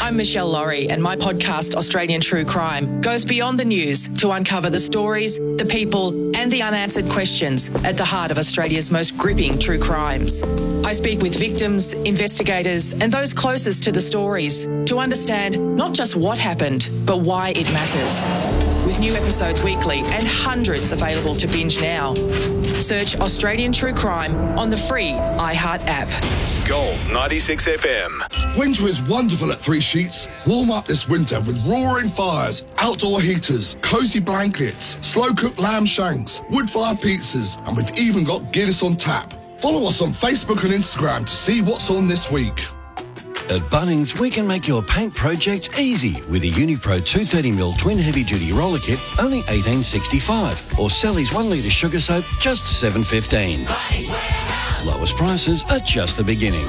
I'm Michelle Laurie, and my podcast, Australian True Crime, goes beyond the news to uncover the stories, the people, and the unanswered questions at the heart of Australia's most gripping true crimes. I speak with victims, investigators, and those closest to the stories to understand not just what happened, but why it matters. With new episodes weekly and hundreds available to binge now. Search Australian True Crime on the free iHeart app. Gold 96 FM. Winter is wonderful at Three Sheets. Warm up this winter with roaring fires, outdoor heaters, cosy blankets, slow-cooked lamb shanks, wood-fired pizzas, and we've even got Guinness on tap. Follow us on Facebook and Instagram to see what's on this week. At Bunnings, we can make your paint project easy with a Unipro 230ml twin heavy-duty roller kit, only $18.65, or Sally's 1 litre sugar soap, just $7.15. Lowest prices are just the beginning.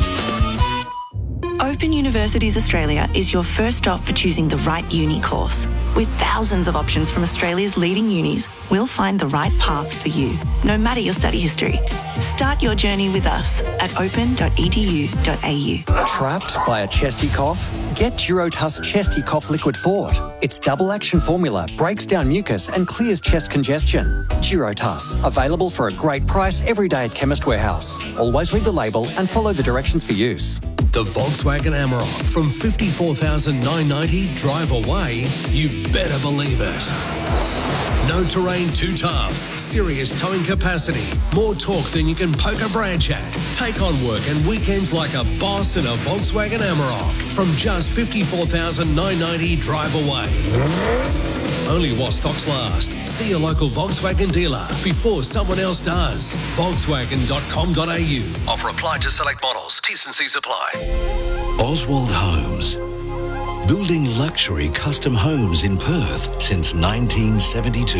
Open Universities Australia is your first stop for choosing the right uni course. With thousands of options from Australia's leading unis, we'll find the right path for you, no matter your study history. Start your journey with us at open.edu.au. Trapped by a chesty cough? Get Durotuss Chesty Cough Liquid Fort. Its double-action formula breaks down mucus and clears chest congestion. Durotuss, available for a great price every day at Chemist Warehouse. Always read the label and follow the directions for use. The Volkswagen Amarok from $54,990 drive away, you better believe it. No terrain too tough, serious towing capacity, more torque than you can poke a branch at. Take on work and weekends like a boss in a Volkswagen Amarok from just $54,990 drive away. Only while stocks last. See your local Volkswagen dealer before someone else does. Volkswagen.com.au. Offer applied to select models. T&Cs apply. Oswald Homes. Building luxury custom homes in Perth since 1972.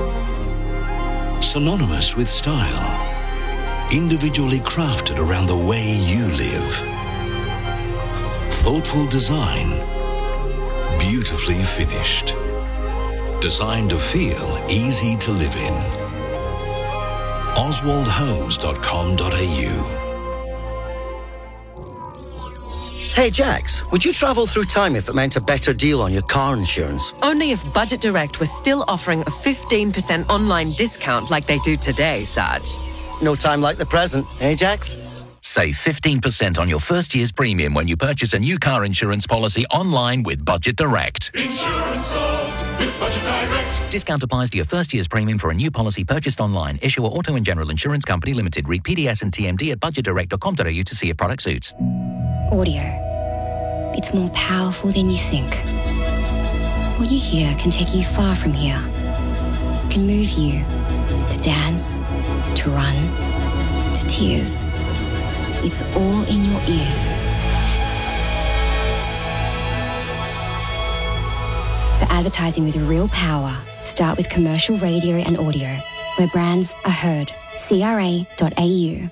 Synonymous with style. Individually crafted around the way you live. Thoughtful design. Beautifully finished. Designed to feel easy to live in. oswaldhomes.com.au. Hey Jax, would you travel through time if it meant a better deal on your car insurance? Only if Budget Direct was still offering a 15% online discount like they do today, Sarge. No time like the present, eh Jax? Save 15% on your first year's premium when you purchase a new car insurance policy online with Budget Direct. Insurance solved with Budget Direct. Discount applies to your first year's premium for a new policy purchased online. Issuer Auto and General Insurance Company Limited. Read PDS and TMD at budgetdirect.com.au to see if product suits. Audio. It's more powerful than you think. What you hear can take you far from here. Can move you to dance, to run, to tears. It's all in your ears. For advertising with real power, start with commercial radio and audio, where brands are heard. CRA.au.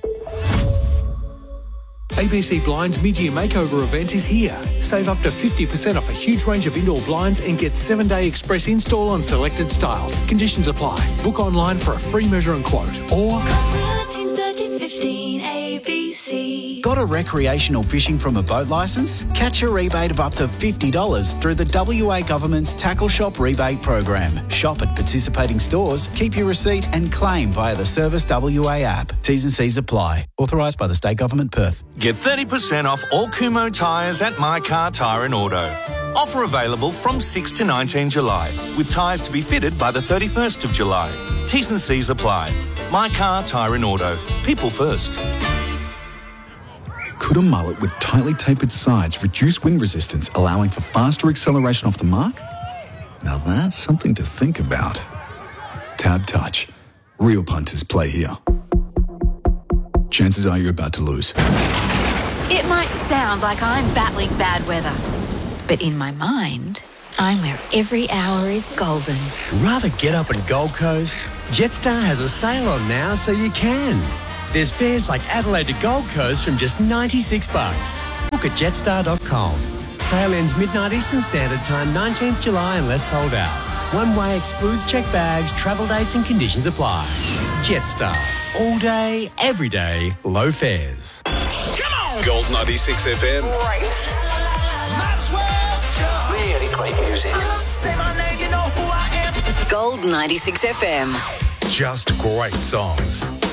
ABC Blinds mid-year makeover event is here. Save up to 50% off a huge range of indoor blinds and get 7-day express install on selected styles. Conditions apply. Book online for a free measure and quote. Or 1315 ABC. Got a recreational fishing from a boat licence? Catch a rebate of up to $50 through the WA Government's Tackle Shop rebate program. Shop at participating stores, keep your receipt and claim via the Service WA app. T's and C's apply. Authorised by the State Government, Perth. Get 30% off all Kumho tyres at My Car Tyre and Auto. Offer available from 6 to 19 July, with tyres to be fitted by the 31st of July. T's and C's apply. My Car Tyre and Auto. People first. Could a mullet with tightly tapered sides reduce wind resistance, allowing for faster acceleration off the mark? Now that's something to think about. Tab Touch. Real punters play here. Chances are you're about to lose. It might sound like I'm battling bad weather, but in my mind, I'm where every hour is golden. Rather get up in Gold Coast? Jetstar has a sale on now, so you can. There's fares like Adelaide to Gold Coast from just $96. Book at jetstar.com. Sale ends midnight Eastern Standard Time, 19th July unless sold out. One way excludes checked bags, travel dates and conditions apply. Jetstar. All day, every day, low fares. Come on! Gold 96 FM. Right. Maxwell! Great music. Gold 96 FM. Just great songs.